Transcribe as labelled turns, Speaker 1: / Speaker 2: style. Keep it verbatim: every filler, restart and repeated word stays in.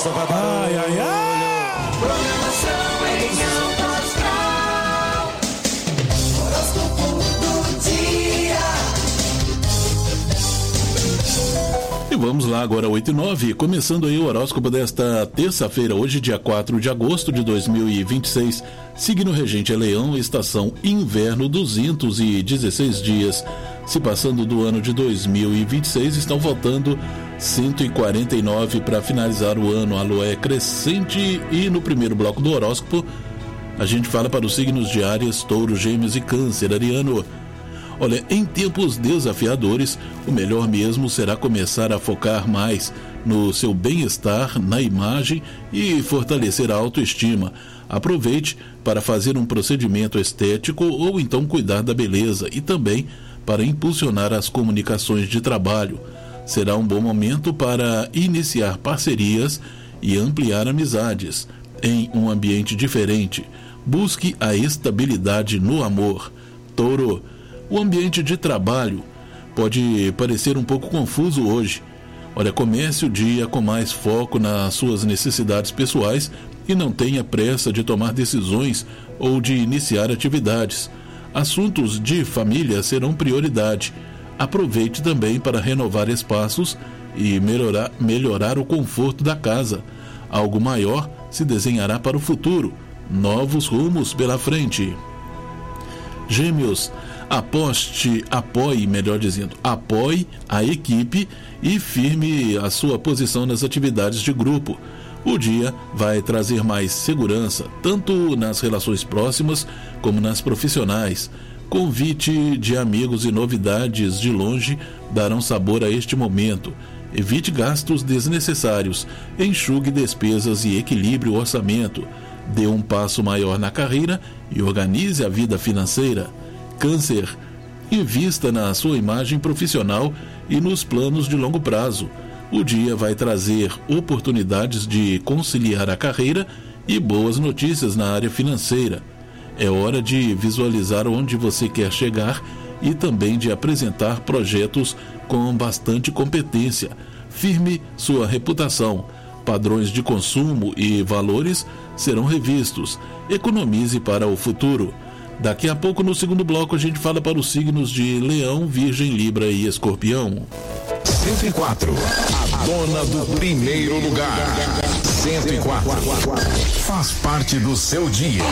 Speaker 1: Costa vai para ai, ai, ai. Programação em alta astral. Horóscopo do dia.
Speaker 2: E vamos lá agora, oito e nove, começando aí o horóscopo desta terça-feira, hoje dia quatro de agosto de dois mil e vinte e seis, signo regente é Leão, estação inverno, duzentos e dezesseis dias, se passando do ano de dois mil e vinte e seis, estão faltando cento e quarenta e nove para finalizar o ano, a lua é crescente e no primeiro bloco do horóscopo a gente fala para os signos de Áries, Touro, Gêmeos e Câncer, Ariano. Olha, em tempos desafiadores, o melhor mesmo será começar a focar mais no seu bem-estar, na imagem e fortalecer a autoestima. Aproveite para fazer um procedimento estético ou então cuidar da beleza e também para impulsionar as comunicações de trabalho. Será um bom momento para iniciar parcerias e ampliar amizades em um ambiente diferente. Busque a estabilidade no amor. Touro, o ambiente de trabalho pode parecer um pouco confuso hoje. Olha, comece o dia com mais foco nas suas necessidades pessoais e não tenha pressa de tomar decisões ou de iniciar atividades. Assuntos de família serão prioridade. Aproveite também para renovar espaços e melhorar, melhorar o conforto da casa. Algo maior se desenhará para o futuro. Novos rumos pela frente. Gêmeos, aposte, apoie, melhor dizendo, apoie a equipe e firme a sua posição nas atividades de grupo. O dia vai trazer mais segurança, tanto nas relações próximas como nas profissionais. Convite de amigos e novidades de longe darão sabor a este momento. Evite gastos desnecessários, enxugue despesas e equilibre o orçamento. Dê um passo maior na carreira e organize a vida financeira. Câncer, invista na sua imagem profissional e nos planos de longo prazo. O dia vai trazer oportunidades de conciliar a carreira e boas notícias na área financeira. É hora de visualizar onde você quer chegar e também de apresentar projetos com bastante competência. Firme sua reputação. Padrões de consumo e valores serão revistos. Economize para o futuro. Daqui a pouco, no segundo bloco, a gente fala para os signos de Leão, Virgem, Libra e Escorpião.
Speaker 3: cento e quatro, a dona do primeiro lugar. cento e quatro, faz parte do seu dia.